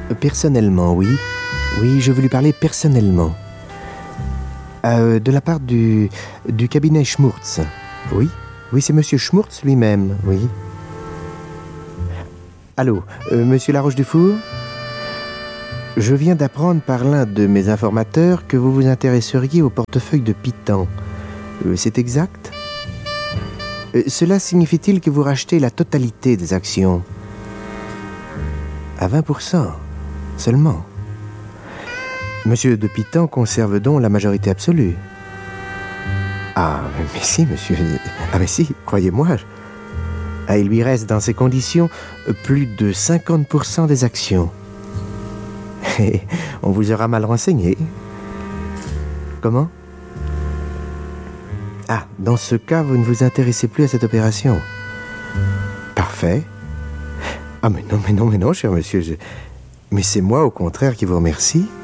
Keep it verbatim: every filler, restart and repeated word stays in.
Personnellement, oui. Oui, je veux lui parler personnellement. Euh, de la part du, du cabinet Schmurtz. Oui, oui, c'est monsieur Schmurtz lui-même, oui. Allô, euh, monsieur Laroche-Dufour ? Je viens d'apprendre par l'un de mes informateurs que vous vous intéresseriez au portefeuille de Pitan. Euh, c'est exact ? euh, Cela signifie-t-il que vous rachetez la totalité des actions ? À vingt pour cent seulement. Monsieur de Pitan conserve donc la majorité absolue. Ah, mais si, monsieur. Ah, mais si, croyez-moi. Ah, il lui reste dans ces conditions plus de cinquante pour cent des actions. Et on vous aura mal renseigné. Comment ? Ah, dans ce cas, vous ne vous intéressez plus à cette opération. Parfait. Ah, mais non, mais non, mais non, cher monsieur. Je... Mais c'est moi, au contraire, qui vous remercie.